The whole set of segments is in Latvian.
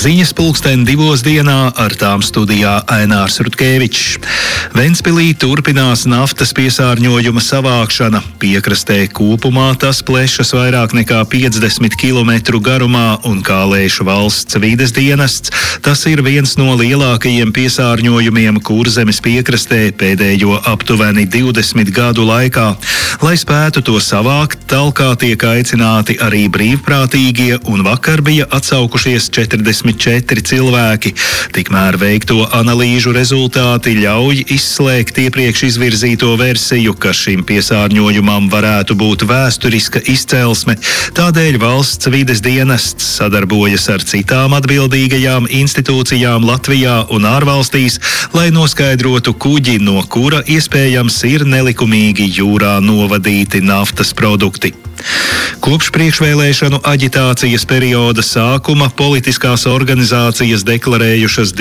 Ziņas 2:02 ar tām studijā Ainārs Rutkevičs. Ventspilī turpinās naftas piesārņojuma savākšana. Piekrastē kopumā tas plešas vairāk nekā 50 km garumā un, kā lēš valsts vides dienests, tas ir viens no lielākajiem piesārņojumiem Kurzemes piekrastē pēdējo aptuveni 20 gadu laikā. Lai spētu to savākt, talkā tiek aicināti arī brīvprātīgie, un vakar bija atsaukušies 44 cilvēki. Tikmēr veikto analīžu rezultāti ļauj izslēgt iepriekš izvirzīto versiju, ka šim piesārņojumam varētu būt vēsturiska izcelsme. Tādēļ valsts vides dienests sadarbojas ar citām atbildīgajām institūcijām Latvijā un ārvalstīs, lai noskaidrotu kuģi, no kura iespējams ir nelikumīgi jūrā novadīti naftas produkti. Kopš priekšvēlēšanu aģitācijas perioda sākuma politiskās organizācijas deklarējušas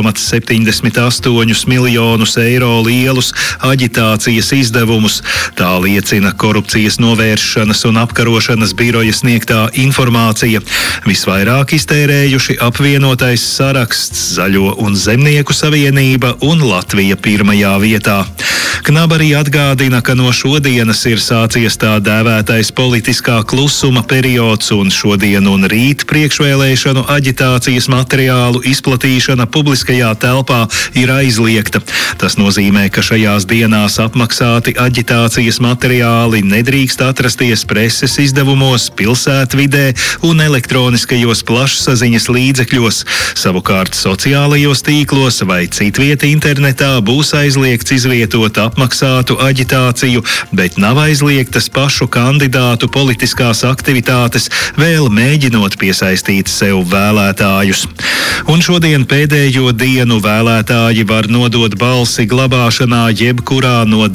2,78 miljonus eiro lielus aģitācijas izdevumus. Tā liecina Korupcijas novēršanas un apkarošanas biroja sniegtā informācija. Visvairāk iztērējuši apvienotais saraksts, Zaļo un Zemnieku savienība un Latvija pirmajā vietā. Knaba arī atgādina, ka no šodienas ir sācies tā dēvētais politiskā klusuma periods, un šodien un rīt priekšvēlēšanu aģitācijas materiālu izplatīšana publiskajā telpā ir aizliegta. Tas nozīmē, ka šajās dienās apmaksāti aģitācijas materiāli nedrīkst atrasties preses izdevumos, pilsētvidē un elektroniskajos plašsaziņas līdzekļos. Savukārt sociālajos tīklos vai citvieta internetā būs aizliegts izvietot apmaksātu aģitāciju, bet nav aizliegtas pašu kandidātu politiskās aktivitātes, vēl mēģinot piesaistīt sev vēlētājus. Un šodien pēdējo dienu vēlētāji var nodot balsi glabāšanā jebkurā no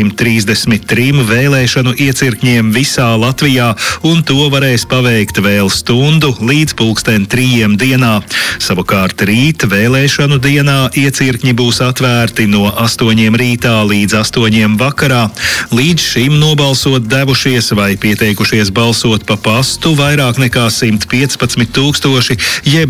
933 vēlēšanu iecirkņiem visā Latvijā, un to varēs paveikt vēl stundu līdz 3:00 dienā. Savukārt rīt vēlēšanu dienā iecirkņi būs atvērti no 8 rītā līdz 8 vakarā. Līdz šim nobalsot devušies vai pieteikušies balsot pa pastu vairāk nekā 115 000, jeb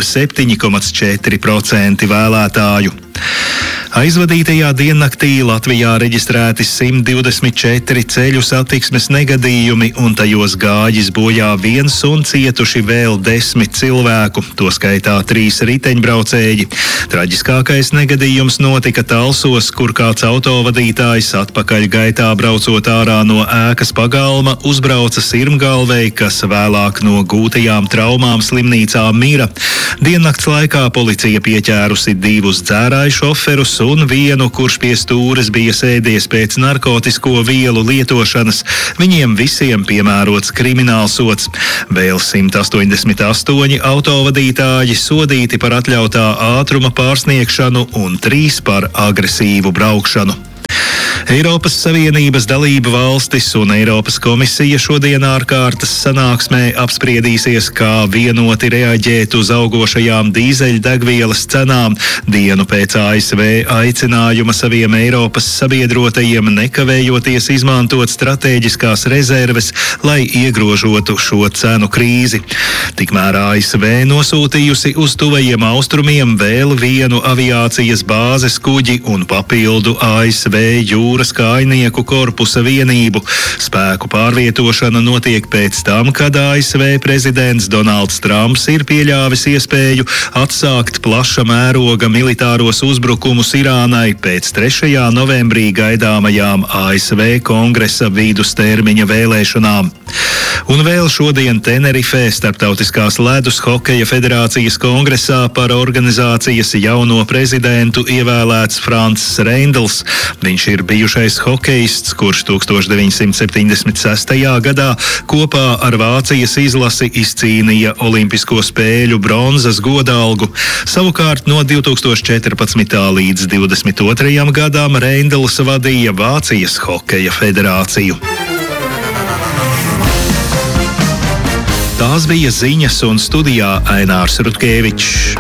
7,4% vēlētāju. Aizvadītajā diennaktī Latvijā reģistrēti 124 ceļu satiksmes negadījumi, un tajos gājis bojā viens un cietuši vēl 10 cilvēku, to skaitā 3 riteņbraucēji. Traģiskākais negadījums notika Talsos, kur kāds autovadītājs atpakaļ gaitā braucot ārā no ēkas pagalma uzbrauca sirmgalvei, kas vēlāk no gūtajām traumām slimnīcā mira. Diennakts laikā policija pieķērusi 2 dzērāju šoferus un vienu, kurš pie stūres bija sēdies pēc narkotisko vielu lietošanas. Viņiem visiem piemērots kriminālsods. Vēl 188 autovadītāji sodīti par atļautā ātruma pārsniegšanu un 3 par agresīvu braukšanu. Eiropas Savienības dalība valstis un Eiropas komisija šodien ārkārtas sanāksmē apspriedīsies, kā vienoti reaģēt uz augošajām dīzeļdegvielas cenām, dienu pēc ASV aicinājuma saviem Eiropas sabiedrotajiem nekavējoties izmantot stratēģiskās rezerves, lai iegrožotu šo cenu krīzi. Tikmēr ASV nosūtījusi uz tuvajiem austrumiem vēl vienu aviācijas bāzes kuģi un papildu ASV jūras kājnieku korpusa vienību. Spēku pārvietošana notiek pēc tam, kad ASV prezidents Donalds Trumps ir pieļāvis iespēju atsākt plaša mēroga militāros uzbrukumus Irānai pēc 3. novembrī gaidāmajām ASV kongresa vidustermiņa vēlēšanām. Un vēl šodien Tenerifē Starptautiskās ledus hokeja federācijas kongresā par organizācijas jauno prezidentu ievēlēts Francis Reindls. Viņš ir bijušais hokejists, kurš 1976. gadā kopā ar Vācijas izlasi izcīnīja Olimpisko spēļu bronzas godalgu. Savukārt no 2014. līdz 2022. gadam Reindls vadīja Vācijas hokeja federāciju. Tās bija ziņas, un studijā Ainārs Rutkevičs.